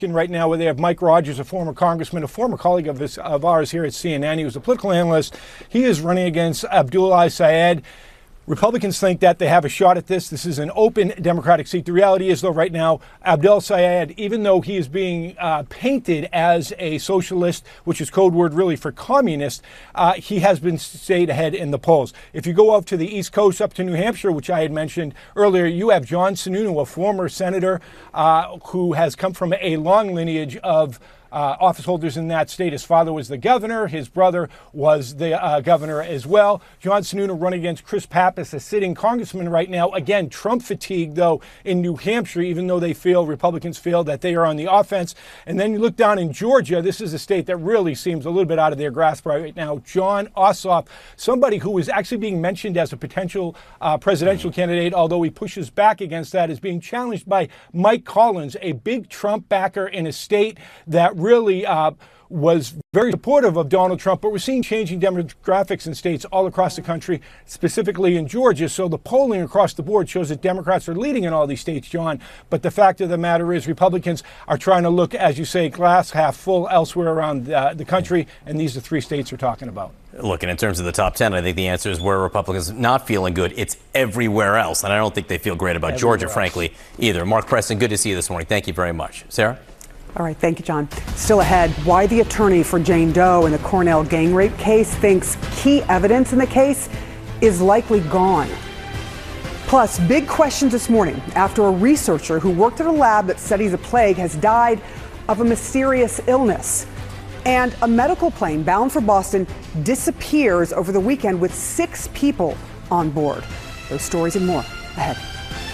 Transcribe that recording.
right now where they have Mike Rogers, a former congressman, a former colleague of ours here at CNN. He was a political analyst. He is running against Abdullah Syed. Republicans think that they have a shot at this. This is an open Democratic seat. The reality is, though, right now, Abdullah Syed, even though he is being painted as a socialist, which is code word really for communist, he has been stayed ahead in the polls. If you go up to the East Coast, up to New Hampshire, which I had mentioned earlier, you have John Sununu, a former senator who has come from a long lineage of office holders in that state. His father was the governor. His brother was the governor as well. John Sununu running against Chris Pappas, a sitting congressman right now. Again, Trump fatigue, though, in New Hampshire, even though Republicans feel that they are on the offense. And then you look down in Georgia. This is a state that really seems a little bit out of their grasp right now. Jon Ossoff, somebody who is actually being mentioned as a potential presidential candidate, although he pushes back against that, is being challenged by Mike Collins, a big Trump backer in a state that really was very supportive of Donald Trump, but we're seeing changing demographics in states all across the country, specifically in Georgia. So the polling across the board shows that Democrats are leading in all these states, John. But the fact of the matter is Republicans are trying to look, as you say, glass half full elsewhere around the country, and these are three states we're talking about. Look, and in terms of the top 10, I think the answer is where Republicans not feeling good. It's everywhere else, and I don't think they feel great about Georgia, frankly, either. Mark Preston, good to see you this morning. Thank you very much. Sarah? All right. Thank you, John. Still ahead, why the attorney for Jane Doe in the Cornell gang rape case thinks key evidence in the case is likely gone. Plus, big questions this morning after a researcher who worked at a lab that studies a plague has died of a mysterious illness. And a medical plane bound for Boston disappears over the weekend with 6 people on board. Those stories and more ahead.